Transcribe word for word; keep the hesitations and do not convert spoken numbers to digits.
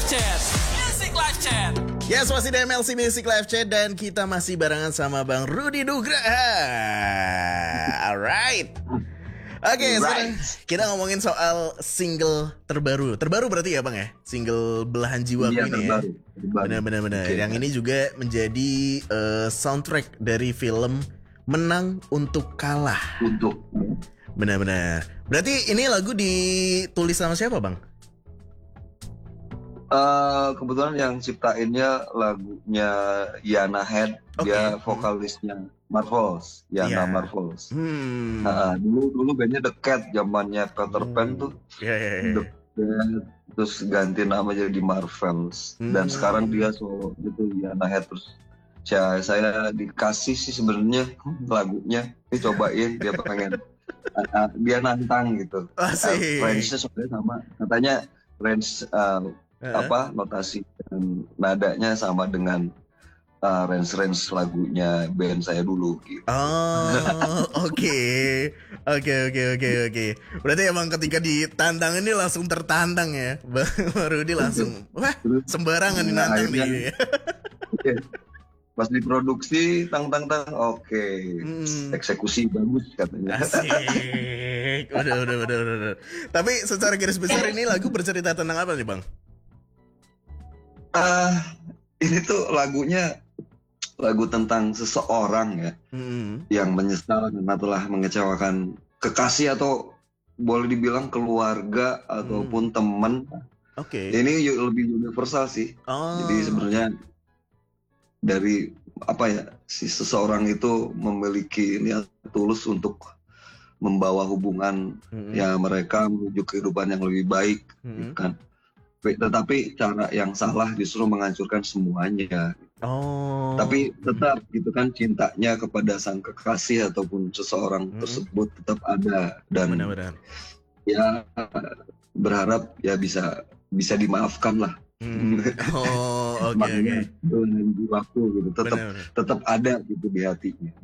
Chat, Music Live Chat. Yes, masih di M L C Music Live Chat dan kita masih barengan sama Bang Rudy Nugraha. Alright. Oke, okay, sekarang kita ngomongin soal single terbaru. Terbaru berarti ya Bang ya? Single Belahan Jiwa Iya, ini terbaru. ya? Benar-benar. Okay. Yang ini juga menjadi uh, soundtrack dari film Menang Untuk Kalah. Untuk. Benar-benar. Berarti ini lagu ditulis sama siapa Bang? Uh, kebetulan yang ciptainnya lagunya Yana Head, okay. Dia vokalisnya Marvels, Yana yeah. Marvels. Hmm. Nah, dulu dulu bandnya The Cat, zamannya Peter Pan hmm. tuh. Yeah, yeah, yeah. The Cat, terus ganti nama jadi Marvels. Hmm. Dan sekarang dia solo gitu, Yana Head terus. Ya, saya dikasih sih sebenarnya lagunya, ini cobain dia pengen, uh, dia nantang gitu. Uh, range-nya sebenarnya sama, katanya range uh, Uh-huh. apa notasi dan nadanya sama dengan uh, range-range lagunya band saya dulu gitu. Oh, oke. Oke, oke, oke, oke. Berarti emang ketika ditantang ini langsung tertantang ya. Bang Rudy langsung wah, sembarangan nah, ditantang nih. Okay. Pas diproduksi tang tang tang oke. Okay. Hmm. Eksekusi bagus katanya. Asik. Udah, udah, udah, udah. Tapi secara garis besar ini lagu bercerita tentang apa nih, Bang? Ah, uh, ini tuh lagunya lagu tentang seseorang ya, hmm. yang menyesal karena telah mengecewakan kekasih atau boleh dibilang keluarga ataupun hmm. teman. Oke. Okay. Ini lebih universal sih. Oh. Jadi sebenarnya dari apa ya, si seseorang itu memiliki niat tulus untuk membawa hubungan hmm. ya mereka menuju kehidupan yang lebih baik, hmm. kan. Tetapi cara yang salah justru menghancurkan semuanya. Oh. Tapi tetap gitu kan, cintanya kepada sang kekasih ataupun seseorang hmm. tersebut tetap ada dan benar-benar. Ya berharap ya bisa bisa dimaafkan lah. Hmm. Oh, oke okay, oke. Okay. Dengan waktu gitu tetap tetap ada gitu di hatinya.